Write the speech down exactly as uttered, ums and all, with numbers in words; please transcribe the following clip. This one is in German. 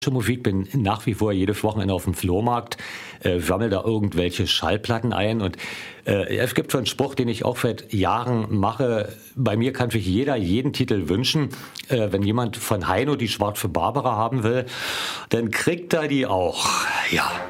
Musik, bin nach wie vor jedes Wochenende auf dem Flohmarkt, äh, sammle da irgendwelche Schallplatten ein und äh, es gibt so einen Spruch, den ich auch seit Jahren mache. Bei mir kann sich jeder jeden Titel wünschen. Äh, wenn jemand von Heino die Schwarze Barbara haben will, dann kriegt er die auch. Ja.